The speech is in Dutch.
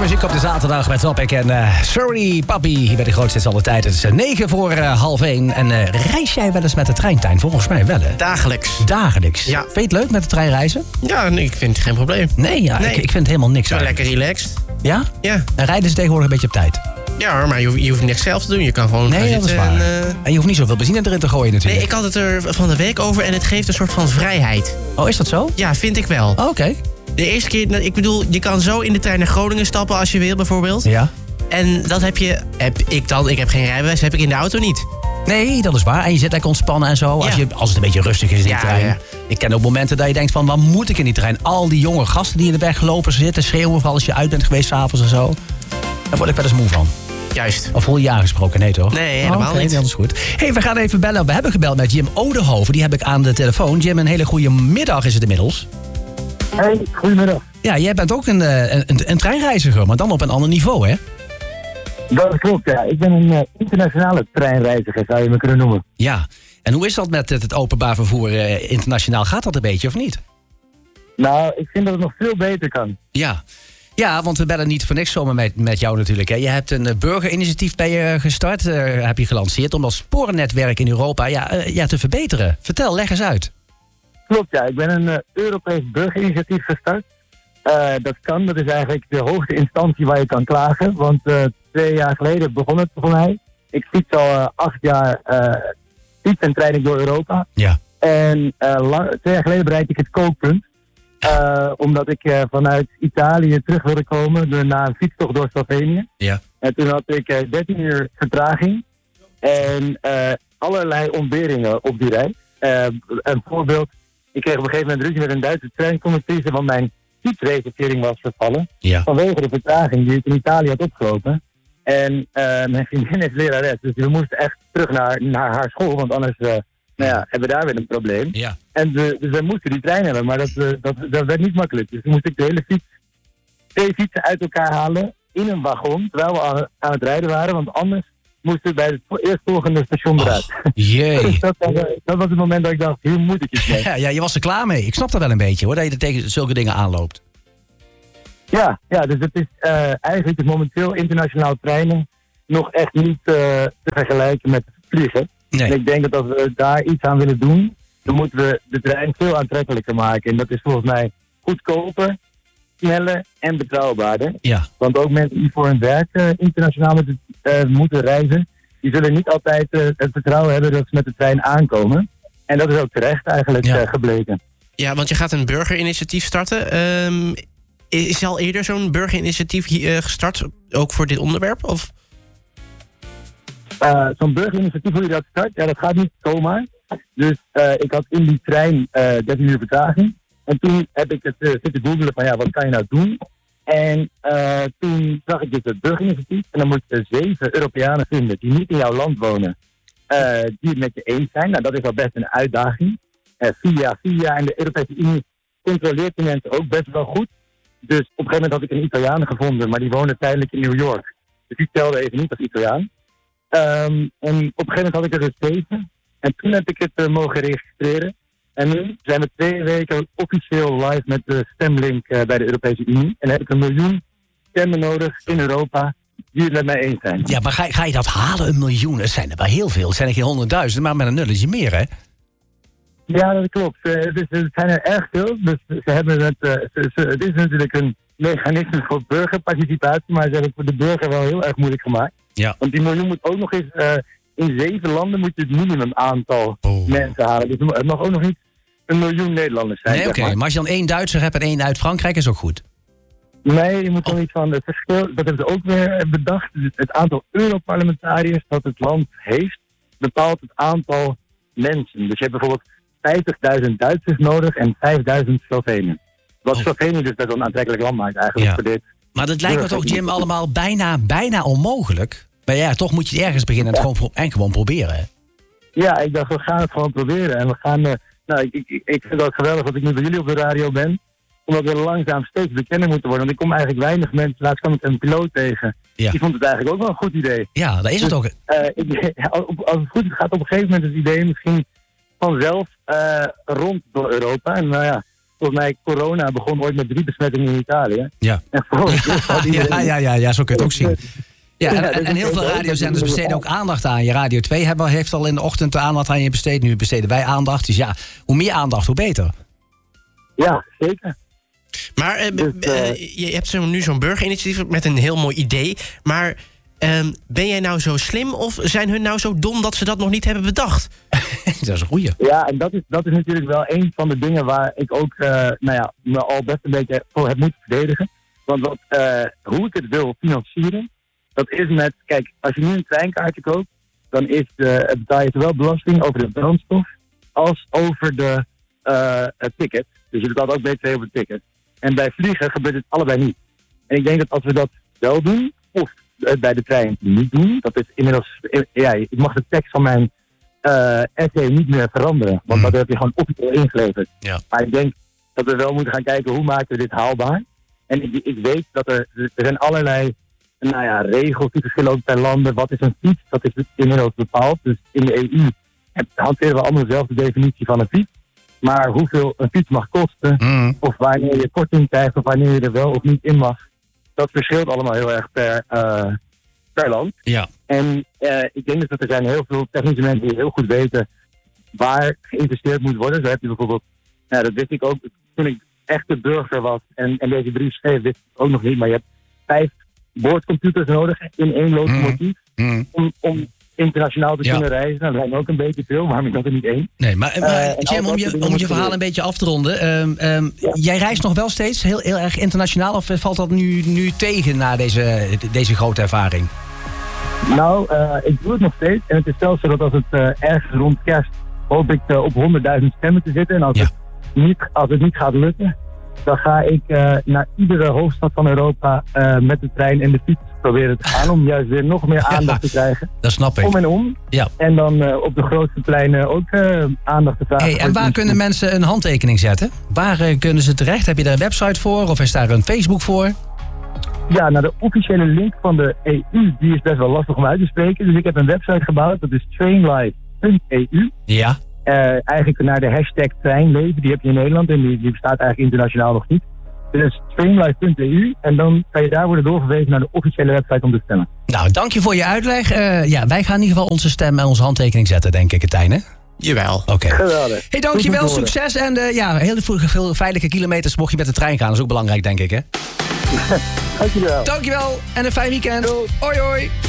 muziek op de zaterdag met Topic en Sorry Papi. Hier bij de grootste is alle tijd. Het is 9 voor half 1. En reis jij wel eens met de trein, Tijn? Volgens mij wel, hè? Dagelijks? Ja. Vind je het leuk met de trein reizen? Ja, ik vind het geen probleem. Nee. Ik vind helemaal niks Zo eigenlijk. lekker relaxed. Ja? Ja. En rijden ze tegenwoordig een beetje op tijd? Ja, maar je hoeft niks zelf te doen. Je kan gewoon gaan Nee, dat is zitten waar. En je hoeft niet zoveel benzine erin te gooien natuurlijk. Nee, ik had het er van de week over en het geeft een soort van vrijheid. Oh, is dat zo? Ja, vind ik wel. Oh, oké. De eerste keer, ik bedoel, je kan zo in de trein naar Groningen stappen als je wil bijvoorbeeld. Ja. En dat heb ik heb geen rijbewijs, heb ik in de auto niet. Nee, dat is waar. En je zit lekker ontspannen en zo. Ja. Als het een beetje rustig is in die trein. Ja. Ik ken ook momenten dat je denkt van, wat moet ik in die trein? Al die jonge gasten die in de weg lopen zitten, schreeuwen vooral als je uit bent geweest 's avonds en zo. Daar word ik wel eens moe van. Juist. Of voel je aangesproken? Nee, toch? Nee, helemaal niet. Dat is goed. Hey, we gaan even bellen. We hebben gebeld met Jim Odenhoven. Die heb ik aan de telefoon. Jim, een hele goede middag is het inmiddels. Hey, goedemiddag. Ja, jij bent ook een treinreiziger, maar dan op een ander niveau, hè? Dat klopt, ja. Ik ben een internationale treinreiziger, zou je me kunnen noemen. Ja. En hoe is dat met het openbaar vervoer internationaal? Gaat dat een beetje of niet? Nou, ik vind dat het nog veel beter kan. Ja, want we bellen niet voor niks zomaar met jou natuurlijk. Hè. Je hebt een burgerinitiatief bij je gestart, heb je gelanceerd... om dat sporennetwerk in Europa te verbeteren. Vertel, leg eens uit. Klopt, ja. Ik ben een Europees burgerinitiatief gestart. Dat is eigenlijk de hoogste instantie waar je kan klagen. Want 2 jaar geleden begon het voor mij. Ik fiets al 8 jaar fiets en trein ik door Europa. Ja. En 2 jaar geleden bereikte ik het kookpunt. Omdat ik vanuit Italië terug wilde komen na een fietstocht door Slovenië. Ja. En toen had ik 13 uur vertraging en allerlei ontberingen op die reis. Een voorbeeld, ik kreeg op een gegeven moment ruzie met een Duitse treinconductrice, want mijn fietsreservering was vervallen. Ja. Vanwege de vertraging die ik in Italië had opgelopen. En mijn vriendin is lerares, dus we moesten echt terug naar haar school, want anders hebben we daar weer een probleem. Ja. En dus we moesten die trein hebben, maar dat werd niet makkelijk. Dus toen moest ik de hele twee fietsen uit elkaar halen in een wagon, terwijl we aan het rijden waren, want anders moesten we bij het eerstvolgende station eruit. Jee. Dus dat was het moment dat ik dacht, hier moet ik iets mee. Ja, je was er klaar mee. Ik snap dat wel een beetje, hoor, dat je er tegen zulke dingen aanloopt. Ja, dus het is eigenlijk is momenteel internationaal treinen nog echt niet te vergelijken met vliegen. Nee. En ik denk dat als we daar iets aan willen doen, dan moeten we de trein veel aantrekkelijker maken. En dat is volgens mij goedkoper, sneller en betrouwbaarder. Ja. Want ook mensen die voor hun werk internationaal moeten reizen, die zullen niet altijd het vertrouwen hebben dat ze met de trein aankomen. En dat is ook terecht eigenlijk gebleken. Ja, want je gaat een burgerinitiatief starten. Is al eerder zo'n burgerinitiatief gestart, ook voor dit onderwerp? Of? Zo'n burgerinitiatief, hoe je dat start, dat gaat niet zomaar. Dus ik had in die trein 13 uur vertraging. En toen heb ik het zitten googelen van wat kan je nou doen? En toen zag ik dus het burgerinitiatief. En dan moet je 7 Europeanen vinden die niet in jouw land wonen. Die het met je eens zijn. Nou, dat is al best een uitdaging. Via en de Europese Unie controleert die mensen ook best wel goed. Dus op een gegeven moment had ik een Italiaan gevonden, maar die woonde tijdelijk in New York. Dus die telde even niet als Italiaan. En op een gegeven moment had ik er dus 7. En toen heb ik het mogen registreren. En nu zijn we 2 weken officieel live met de stemlink bij de Europese Unie. En heb ik 1 miljoen stemmen nodig in Europa die het met mij eens zijn. Ja, maar ga je dat halen, 1 miljoen? Het zijn er wel heel veel. Het zijn er geen 100.000, maar met een nulletje meer, hè? Ja, dat klopt. Het zijn er erg veel. Dus ze hebben het is natuurlijk een mechanisme voor burgerparticipatie, maar ze hebben het voor de burger wel heel erg moeilijk gemaakt. Ja. Want die miljoen moet ook nog eens, in 7 landen moet je het minimum aantal mensen halen. Dus het mag ook nog niet 1 miljoen Nederlanders zijn. Nee, oké. Maar als je dan 1 Duitser hebt en 1 uit Frankrijk, is ook goed. Nee, je moet dan iets van het verschil, dat hebben ze ook weer bedacht. Het aantal Europarlementariërs dat het land heeft, bepaalt het aantal mensen. Dus je hebt bijvoorbeeld 50.000 Duitsers nodig en 5.000 Slovenen. Wat Slovenië dus best wel een aantrekkelijk land maakt eigenlijk voor dit. Maar dat lijkt me toch, Jim, allemaal bijna onmogelijk. Maar ja, toch moet je ergens beginnen en gewoon proberen. Hè? Ja, ik dacht, we gaan het gewoon proberen. En we gaan, ik vind het geweldig dat ik nu bij jullie op de radio ben. Omdat we langzaam steeds bekender moeten worden. Want ik kom eigenlijk weinig mensen. Laatst kwam ik een piloot tegen. Ja. Die vond het eigenlijk ook wel een goed idee. Ja, dat is het ook. Als het goed is, gaat op een gegeven moment het idee misschien vanzelf rond door Europa. En volgens mij corona begon ooit met 3 besmettingen in Italië. Ja. En Ja, zo kun je het ook zien. Ja, en heel veel radiozenders besteden ook aandacht aan je. Radio 2 heeft al in de ochtend de aandacht aan je besteed. Nu besteden wij aandacht. Dus ja, hoe meer aandacht, hoe beter. Ja, zeker. Maar je hebt nu zo'n burgerinitiatief met een heel mooi idee. Maar ben jij nou zo slim of zijn hun nou zo dom dat ze dat nog niet hebben bedacht? Dat is een goeie. Ja, en dat is natuurlijk wel een van de dingen waar ik ook me al best een beetje voor heb moeten verdedigen. Want hoe ik het wil financieren, dat is met... Kijk, als je nu een treinkaartje koopt, dan betaal je zowel belasting over de brandstof als over de ticket. Dus je betaalt ook BTW op het ticket. En bij vliegen gebeurt het allebei niet. En ik denk dat als we dat wel doen, of bij de trein niet doen, dat is inmiddels... Ja, ik mag de tekst van mijn essay niet meer veranderen. Want dat heb je gewoon officieel ingeleverd. Ja. Maar ik denk dat we wel moeten gaan kijken hoe maken we dit haalbaar. En ik weet dat er zijn allerlei regels die verschillen ook per landen. Wat is een fiets? Dat is inmiddels bepaald. Dus in de EU hanteren we allemaal dezelfde definitie van een fiets. Maar hoeveel een fiets mag kosten, of wanneer je korting krijgt, of wanneer je er wel of niet in mag, dat verschilt allemaal heel erg per land. Ja. En ik denk dus dat er zijn heel veel technische mensen die heel goed weten waar geïnvesteerd moet worden. Zo heb je bijvoorbeeld, dat wist ik ook toen ik echte burger was en deze brief schreef, wist ik ook nog niet, maar je hebt 5 boordcomputers nodig in 1 locomotief om internationaal te kunnen reizen. Nou, dat lijkt me ook een beetje veel, waarom ik dat er niet 1. Nee, maar Jim, om je verhaal een beetje af te ronden. Jij reist nog wel steeds heel erg internationaal, of valt dat nu tegen na deze grote ervaring? Nou, ik doe het nog steeds. En het is zelfs zo dat als het ergens rond kerst hoop ik op 100.000 stemmen te zitten. En als het niet gaat lukken, dan ga ik naar iedere hoofdstad van Europa met de trein en de fiets proberen te gaan. Om juist weer nog meer aandacht te krijgen. Dat snap ik. Om en om. Ja. En dan op de grootste pleinen ook aandacht te vragen. Hey, en waar kunnen mensen een handtekening zetten? Waar kunnen ze terecht? Heb je daar een website voor? Of is daar een Facebook voor? Ja, nou de officiële link van de EU, die is best wel lastig om uit te spreken. Dus ik heb een website gebouwd, dat is trainlife.eu. Ja. Eigenlijk naar de hashtag treinleven, die heb je in Nederland en die bestaat eigenlijk internationaal nog niet. Dus trainlife.eu en dan kan je daar worden doorverwezen naar de officiële website om te stemmen. Nou, dank je voor je uitleg. Wij gaan in ieder geval onze stem en onze handtekening zetten, denk ik, Tijn, hè? Jawel. Oké. Geweldig. Hey, dankjewel, succes en heel veel veilige kilometers mocht je met de trein gaan. Dat is ook belangrijk, denk ik, hè? Dankjewel. Dankjewel en een fijn weekend. Doei. Hoi, hoi.